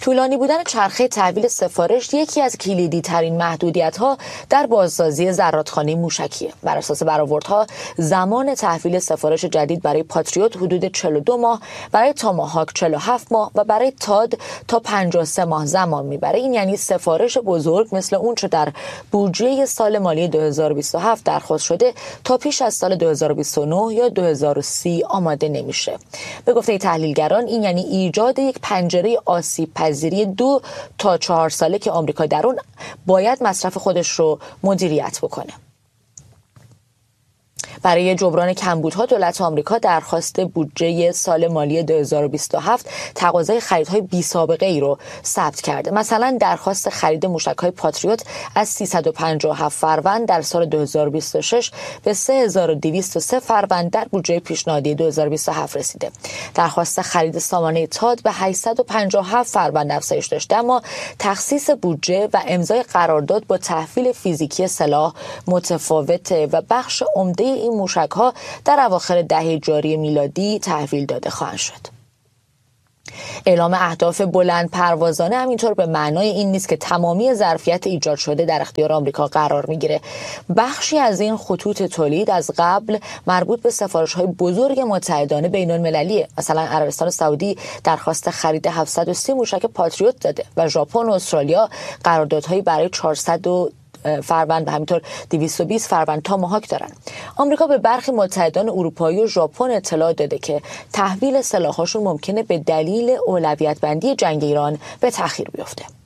طولانی بودن چرخه تحویل سفارش یکی از کلیدی ترین محدودیت‌ها در بازسازی زرادخانه موشکیه. بر اساس برآوردها زمان تحویل سفارش جدید برای پاتریوت حدود 42 ماه، برای تاماهاک 47 ماه و برای تاد تا 53 ماه زمان میبره. این یعنی سفارش بزرگ مثل اون چه در بودجه سال مالی 2027 درخواست شده تا پیش از سال 2029 یا 2030 آماده نمیشه. به گفته تحلیلگران این یعنی ایجاد یک پنجره آسیب پذیری 2 تا 4 ساله که آمریکا در اون باید مصرف خودش رو مدیریت بکنه. برای جبران کمبودها دولت آمریکا درخواست بودجه سال مالی 2027 تقاضای خریدهای بی‌سابقه ای رو ثبت کرده. مثلا درخواست خرید موشک‌های پاتریوت از 357 فروند در سال 2026 به 3203 فروند در بودجه پیشنهادی 2027 رسیده. درخواست خرید سامانه تاد به 857 فروند افزایش داشته، اما تخصیص بودجه و امضای قرارداد با تحویل فیزیکی سلاح متفاوته و بخش عمده این موشک‌ها در اواخر دهه جاری میلادی تحویل داده خواهند شد. اعلام اهداف بلند پروازانه همینطور به معنای این نیست که تمامی ظرفیت ایجاد شده در اختیار آمریکا قرار میگیره. بخشی از این خطوط تولید از قبل مربوط به سفارش‌های بزرگ متحدانه بین‌المللیه. مثلا عربستان سعودی درخواست خرید 730 موشک پاتریوت داده و ژاپن و استرالیا قراردادهایی برای 400 فروند و همینطور 220 فروند تاماهاک دارن. آمریکا به برخی متحدان اروپایی و ژاپن اطلاع داده که تحویل سلاح‌هاشون ممکنه به دلیل اولویت بندی جنگ ایران به تأخیر بیفته.